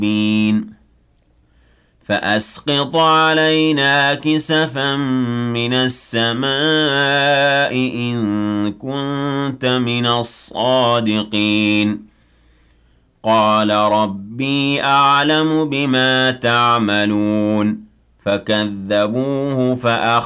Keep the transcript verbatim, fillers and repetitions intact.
فأسقط علينا كسفا من السماء إن كنت من الصادقين قال ربي أعلم بما تعملون فكذبوه فأخذناهم